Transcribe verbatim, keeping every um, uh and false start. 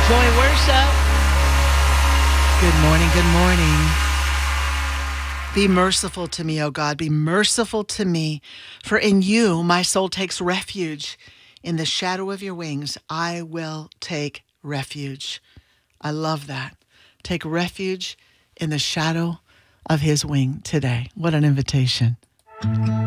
Joy worship. Good morning, good morning. Be merciful to me, O God. Be merciful to me, for in you my soul takes refuge. In the shadow of your wings, I will take refuge. I love that. Take refuge in the shadow of his wing today. What an invitation.